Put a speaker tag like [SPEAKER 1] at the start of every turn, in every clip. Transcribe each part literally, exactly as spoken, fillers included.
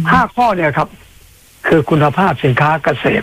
[SPEAKER 1] ห้าข้อเนี่ยครับ คือคุณภาพสินค้าเกษตร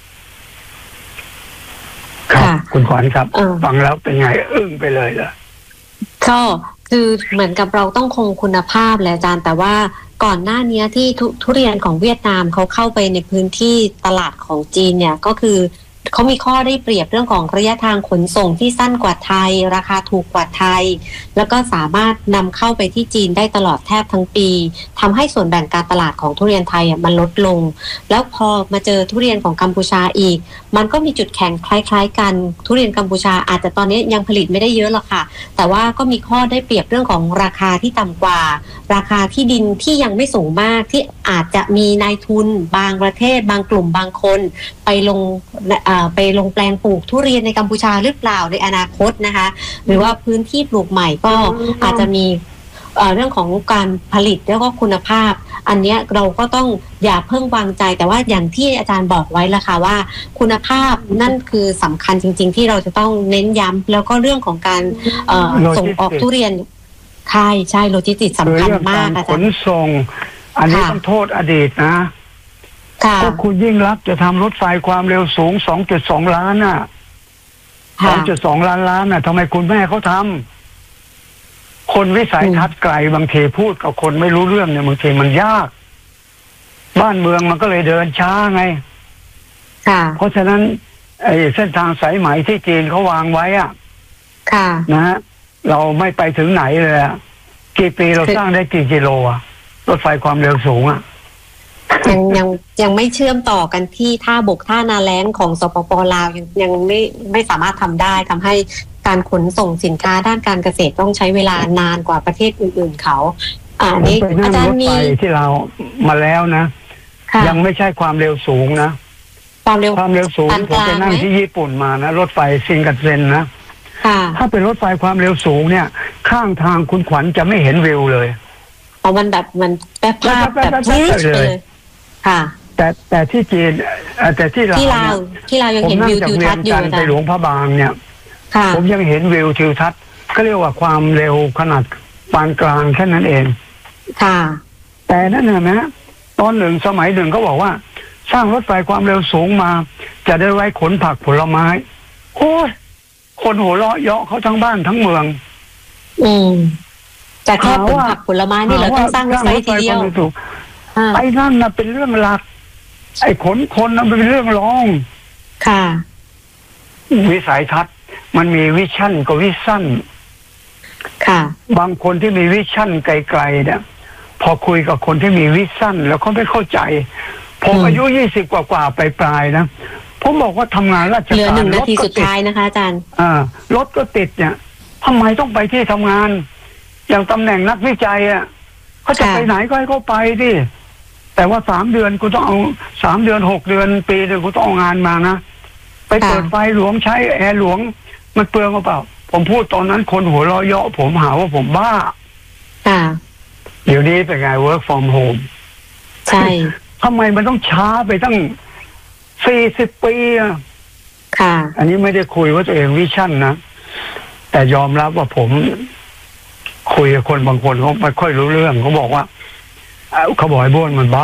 [SPEAKER 1] ครับคุณขวัญครับฟังแล้วเป็นไงอึ้งไปเลยเหรอ
[SPEAKER 2] ก็คือเหมือนกับเราต้องคงคุณภาพแหละอาจารย์แต่ว่าก่อนหน้านี้ที่ททุเรียนของเวียดนามเขาเข้าไปในพื้นที่ตลาดของจีนเนี่ยก็คือเขามีข้อได้เปรียบเรื่องของระยะทางขนส่งที่สั้นกว่าไทยราคาถูกกว่าไทยแล้วก็สามารถนำเข้าไปที่จีนได้ตลอดแทบทั้งปีทำให้ส่วนแบ่งการตลาดของทุเรียนไทยมันลดลงแล้วพอมาเจอทุเรียนของกัมพูชาอีกมันก็มีจุดแข็งคล้ายๆกันทุเรียนกัมพูชาอาจจะตอนนี้ยังผลิตไม่ได้เยอะหรอกค่ะแต่ว่าก็มีข้อได้เปรียบเรื่องของราคาที่ต่ำกว่าราคาที่ดินที่ยังไม่สูงมากที่อาจจะมีนายทุนบางประเทศบางกลุ่มบางคนไปลงไปลงแปลงปลูกทุเรียนในกัมพูชาหรือเปล่าในอนาคตนะคะหรือว่าพื้นที่ปลูกใหม่ก็อาจจะมีเรื่องของการผลิตแล้วก็คุณภาพอันนี้เราก็ต้องอย่าเพิ่งวางใจแต่ว่าอย่างที่อาจารย์บอกไว้ละค่ะว่าคุณภาพนั่นคือสำคัญจริงๆที่เราจะต้องเน้นย้ำแล้วก็เรื่องของการส่งออกทุเรียนใช่ใช่โลจิสติกส์สำคัญมากอาจารย์ขน
[SPEAKER 1] ส่งอันนี้ต้องโทษอดีตนะก็คุณยิ่งรักจะทำรถไฟความเร็วสูง สองจุดสอง ล้านน่ะ สองจุดสอง ล้านล้านน่ะทำไมคุณแม่เขาทำคนวิสัยทัศน์ไกลบางทีพูดกับคนไม่รู้เรื่องเนี่ยบางทีมันยากบ้านเมืองมันก็เลยเดินช้าไงเพราะฉะนั้นไอ้เส้นทางสายไหมที่จีนเขาวางไว้อ่ะนะฮะเราไม่ไปถึงไหนเลยอ่ะกี่ปีเราสร้างได้กี่กิโลอ่ะรถไฟความเร็วสูงอ่ะ
[SPEAKER 2] ยังยังยังไม่เชื่อมต่อกันที่ท่าบกท่านาแล้งของสปป.ลาวยังยังไม่ไม่สามารถทำได้ทำให้การขนส่งสินค้าด้านการเกษตรต้องใช้เวลานานกว่าประเทศอื่นๆเขาอ่านี้อาจารย์มี
[SPEAKER 1] ที่เรามาแล้วนะยังไม่ใช่ความเร็วสูงนะ
[SPEAKER 2] ความเร็ว
[SPEAKER 1] ความเร็วสูงผมไปนั่งที่ญี่ปุ่นมานะรถไฟชินคันเซ็นนะถ้าเป็นรถไฟความเร็วสูงเนี่ยข้างทางคุณขวัญจะไม่เห็นวิวเลย
[SPEAKER 2] อ๋อมันแบบมันแป๊บภาพแบบพื้นเลยค่ะ
[SPEAKER 1] แต่แต่ที่จีนแต่ที่ลาว
[SPEAKER 2] ที่ลาวที่ลาวยังเห็นวิวทิวทัศน์อยู่
[SPEAKER 1] นะไปหลวงพระบางเนี่ยผมยังเห็นวิวทิวทัศน์ก็เรียกว่าความเร็วขนาดปานกลางแค่นั้นเอง
[SPEAKER 2] ค่ะ
[SPEAKER 1] แต่นั่นน่ะนะตอนหนึ่งสมัยหนึ่งเขาบอกว่าสร้างรถไฟความเร็วสูงมาจะได้ไว้ขนผักผลไม้โอ้ยคนหัวเราะเยาะเขาทั้งบ้านทั้งเมือง
[SPEAKER 2] อืมแต่แค่ขนผักผลไม้นี่เราต้องสร้างรถไฟทีเดียว
[SPEAKER 1] ไอ้นั่นน่ะเป็นเรื่องหลักไอ้ขนคนน่ะเป็นเรื่องรอง
[SPEAKER 2] ค่ะ
[SPEAKER 1] วิสัยทัศน์มันมีวิชั่นกับวิชั่น
[SPEAKER 2] ค่ะ
[SPEAKER 1] บางคนที่มีวิชั่นไกลๆเนี่ยพอคุยกับคนที่มีวิชั่นแล้วเขาไม่เข้าใจผมอายุยี่สิบกว่าๆปลายๆนะผมบอกว่าทำงานราชการ
[SPEAKER 2] เหลือหนึ่งนาทีสุดท้ายนะคะอาจารย์
[SPEAKER 1] อ่ารถก็ติดเนี่ยทำไมต้องไปที่ทำงานอย่างตำแหน่งนักวิจัยอ่ะเขาจะไปไหนก็ให้เขาไปดิแต่ว่าสามเดือนกูต้องเอาสามเดือนหกเดือนปีเดียวกูต้องเอางานมานะไปเปิดไฟหลวงใช้แอร์หลวงมันเปลืองหรือเปล่าผมพูดตอนนั้นคนหัวเราะเยาะผมหาว่าผมบ้าเดี๋ยวนี้เป็นไง work from home
[SPEAKER 2] ใช่
[SPEAKER 1] ทำไมมันต้องช้าไปตั้งสี่สิบปีอ่ะ
[SPEAKER 2] ค่ะ
[SPEAKER 1] อันนี้ไม่ได้คุยว่าตัวเองวิชั่นนะแต่ยอมรับว่าผมคุยกับคนบางคนเขาไม่ค่อยรู้เรื่องเขาบอกว่าเขาบอกไอ้บ้วนมันบ้า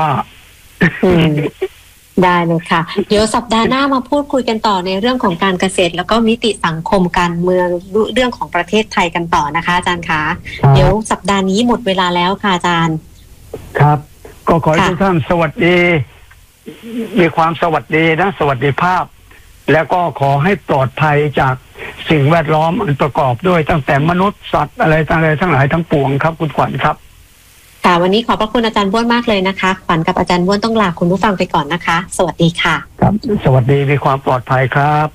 [SPEAKER 2] ได้เลยค่ะเดี๋ยวสัปดาห์หน้ามาพูดคุยกันต่อในเรื่องของการเกษตรแล้วก็มิติสังคมการเมืองเรื่องของประเทศไทยกันต่อนะคะอาจารย์คะเดี๋ยวสัปดาห์นี้หมดเวลาแล้วค่ะอาจารย์
[SPEAKER 1] ครับก็ขอให้ทุกท่านสวัสดีมีความสวัสดีนะสวัสดิภาพแล้วก็ขอให้ปลอดภัยจากสิ่งแวดล้อมอันประกอบด้วยตั้งแต่มนุษย์สัตว์อะไรทั้งหลายทั้งหลายทั้งปวงครับคุณขวัญครับ
[SPEAKER 2] ค่ะวันนี้ขอบพระคุณอาจารย์บ้วนมากเลยนะคะขวัญกับอาจารย์บ้วนต้องลาคุณผู้ฟังไปก่อนนะคะสวัสดีค่ะ
[SPEAKER 1] ครับสวัสดีมีความปลอดภัยครับ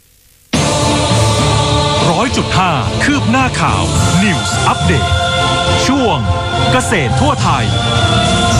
[SPEAKER 3] ร้อยจุดห้าคืบหน้าข่าว News Update ช่วงเกษตรทั่วไทย